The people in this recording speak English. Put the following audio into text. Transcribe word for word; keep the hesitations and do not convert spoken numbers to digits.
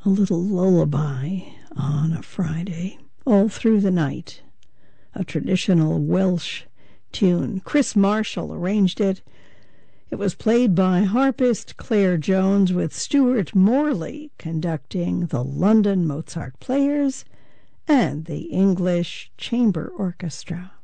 A little lullaby on a Friday, all through the night. A traditional Welsh tune. Chris Marshall arranged it. It was played by harpist Claire Jones, with Stuart Morley conducting the London Mozart Players and the English Chamber Orchestra.